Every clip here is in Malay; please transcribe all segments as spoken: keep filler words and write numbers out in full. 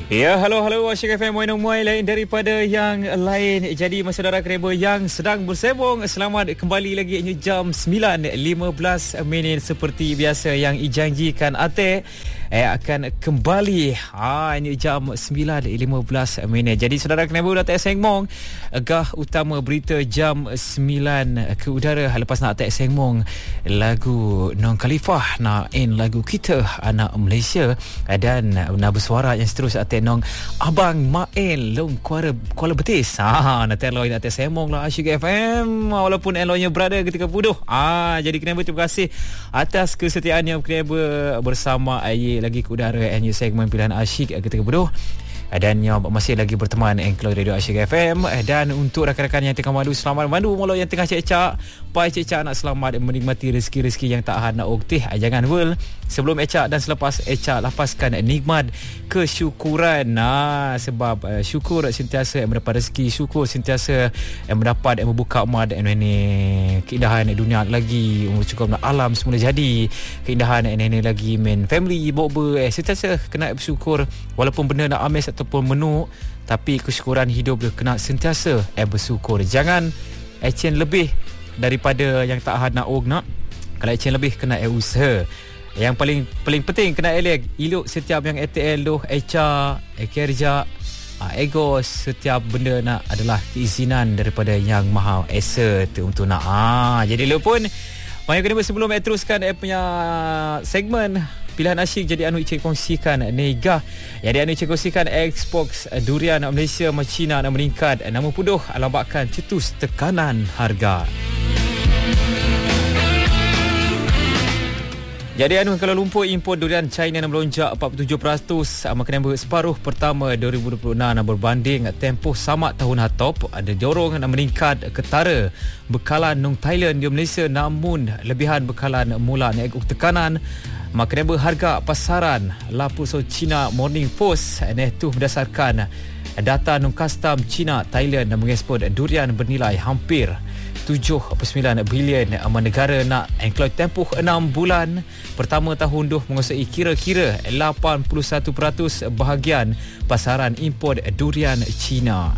Ya, halo halo Asyik F M Moinong Moy, lain daripada yang lain. Jadi saudara kerabat yang sedang bersembung, selamat kembali lagi. Ini jam sembilan lima belas minit seperti biasa yang dijanjikan Ate eh akan kembali. Ha, ini jam sembilan lima belas minit. Jadi saudara kerabat dah tak sengmong agah utama berita jam sembilan ke udara. Lepas nak tak sengmong lagu Non Khalifah, nak in lagu kita anak Malaysia, dan nak bersuara yang seterusnya Ate nong Abang Mael long Kuala, Kuala Betis. Ha, nanti elok nak semong lah Asyik F M walaupun eloknya berada ketika puduh. Ah, jadi kena terima kasih atas kesetiaan yang kena bersama aye lagi ke udara and segmen pilihan Asyik ketika puduh. Dan yang masih lagi berteman Engklau Radio Asyik F M. Dan untuk rakan-rakan yang tengah madu, selamat mandu. Mula yang tengah cek-cak, pai cek-cak nak selamat menikmati rezeki-rezeki yang tak had nak oktih. Jangan world sebelum ecak dan selepas ecak, lapaskan nikmat kesyukuran. Nah, sebab uh, syukur sentiasa yang mendapat rezeki, syukur sentiasa yang mendapat yang membuka mat dan ini keindahan dunia lagi cukup nak alam semula jadi keindahan ini lagi men family boba eh sentiasa kena bersyukur walaupun benda nak amis ataupun menu, tapi kesyukuran hidup dia kena sentiasa eh bersyukur. Jangan action lebih daripada yang tak had nak og nak. Kalau action lebih kena eh usaha. Yang paling paling penting kena elok elok setiap yang A T L tu, eca, eh, kerja, ah, ego, setiap benda nak adalah keizinan daripada Yang Maha Esa tu untuk nak. Ah, jadi lu pun mari kena sebelum saya teruskan eh, punya segmen pilihan Asyik, jadi anu Icik kongsikan Nega. Jadi anu Icik kongsikan Xbox durian Malaysia Cina nak meningkat. Nama puduh lambakan cetus tekanan harga. Jadi anu Kuala Lumpur import durian China yang melonjak empat puluh tujuh peratus makan separuh pertama dua ribu dua puluh enam berbanding tempoh sama tahun hatop. Ada dorong nak meningkat ketara bekalan nung Thailand di Malaysia, namun lebihan bekalan mula naik tekanan makan harga pasaran Lapuso China Morning Post. Ini tu berdasarkan data nung custom China Thailand yang mengekspor durian bernilai hampir tujuh puluh sembilan bilion. Negara nak engkau tempoh enam bulan pertama tahun tu menguasai kira-kira lapan puluh satu peratus bahagian pasaran import durian China.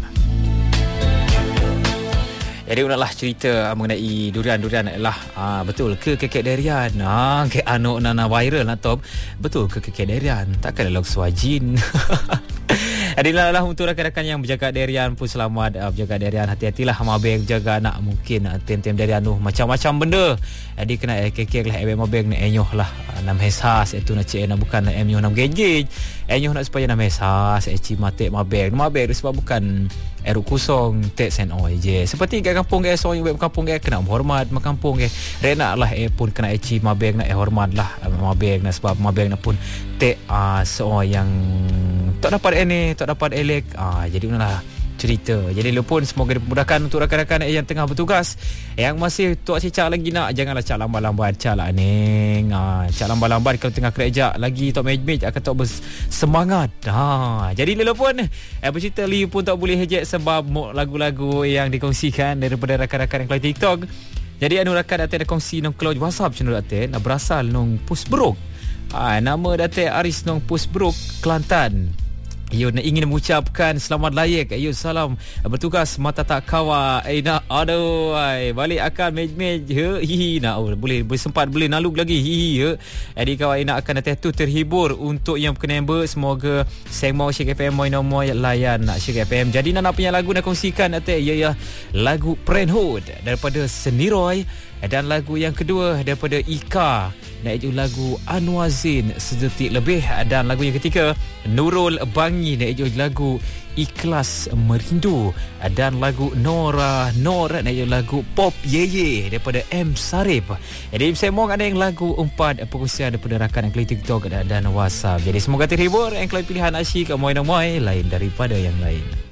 Jadi unaklah cerita mengenai durian-durian adalah ah, betul ke kekek durian? Ah, ke anak nana viral nak top. Betul ke kekek durian? Takkan log swajin. Adalah lah untuk rakan-rakan yang berjaga durian pun selamat uh, berjaga durian, hati-hatilah mabeng jaga anak mungkin uh, tem-tem durian tu macam-macam benda. Jadi kena eh, kekek lah eh mabeng ni enyoh lah uh, nam hesas itu nak cek nak bukan enyoh nam gejej. Enyoh nak supaya nam hesas eh cimate mabeng. Mabeng sebab bukan eruk kosong tek sen oi je. Seperti kat kampung ke so yang kampung ke kena hormat mak kampung ke. Rena lah eh pun kena eh ci mabeng nak eh hormat lah uh, mabeng nak sebab mabeng nak pun tek uh, so yang tak dapat ini, tak dapat elek. Ah, jadi inilah cerita. Jadi lu pun semoga dimudahkan untuk rakan-rakan yang tengah bertugas. Yang masih tuak cicak lagi nak, janganlah cak lambat-lambat, cak lah neng. Ah, cak lambat-lambat kalau tengah kerja lagi tok mej-mej akan tok bersemangat. Ha, jadi lu pun eh bercerita li pun tak boleh hejek sebab lagu-lagu yang dikongsikan daripada rakan-rakan yang keluar TikTok. Jadi anu rakan Datin ada kongsi nang keluar WhatsApp channel Datin berasal nang Pusbrok. Ah, nama Datin Aris nang Pusbrok, Kelantan. Yo nak ingin mengucapkan selamat layak. Yo salam bertugas mata tak kawa. Eh nak aduh ai balik akan mej-mej he hi nak oh, boleh bersempat boleh naluk lagi hi he. Jadi kawan nak akan datang tu terhibur untuk yang penembak. Semoga segmen Asyik F M Moinong Moy layan nak Asyik F M. Jadi nak punya lagu nak kongsikan nanti ya ya lagu Parenthood daripada Seniroy, dan lagu yang kedua daripada Ika iaitu lagu Anwar Zain Sedetik Lebih, dan lagu yang ketiga Nurul Bangi iaitu lagu Ikhlas Merindu, dan lagu Nora Nora iaitu lagu Pop Yeye daripada M Sarip. Jadi saya mohon ada yang lagu empat perkongsian daripada rakan yang klik TikTok dan, dan WhatsApp. Jadi semoga terhibur yang klik pilihan Asyik Moinong Moy lain daripada yang lain.